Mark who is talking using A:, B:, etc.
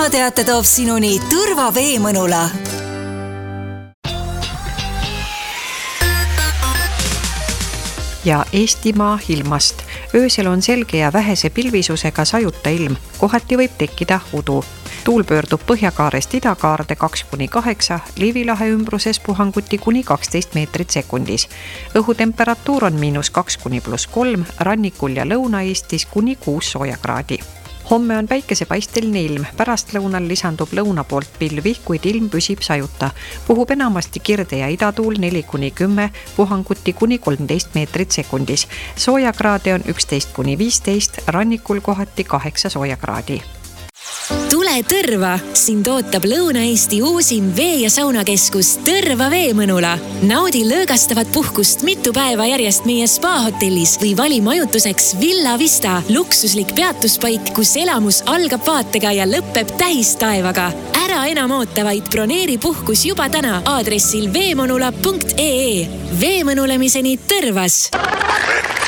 A: ilmateate toob sinuni Tõrva Veemõnula.
B: Ja Eestimaa ilmast. Öösel on selge ja vähese pilvisusega sajuta ilm. Kohati võib tekkida udu. Tuul pöördub põhjakaarest idakaarde 2-8, Liivilahe ümbruses puhanguti kuni 12 meetrit sekundis. Õhutemperatuur on -2–+3, rannikul ja Lõuna-Eestis kuni 6 soojakraadi. Homme on päikesepaisteline ilm, pärastlõunal lisandub lõuna poolt pilvi, kuid ilm püsib sajuta. Puhub enamasti kirde ja idatuul 4–10, puhanguti kuni 13 meetrit sekundis. Soojakraade on 11–15, rannikul kohati 8 soojakraadi.
C: Tule Tõrva! Sind ootab Lõuna-Eesti uusim vee- ja saunakeskus Tõrva Veemõnula. Naudi lõõgastavat puhkust mitu päeva järjest meie spa-hotellis või vali majutuseks Villa Vista, luksuslik peatuspaik, kus elamus algab vaatega ja lõpeb tähistaevaga. Ära enam oota, vaid broneeri puhkus juba täna aadressil veemõnula.ee. Veemõnulemiseni Tõrvas!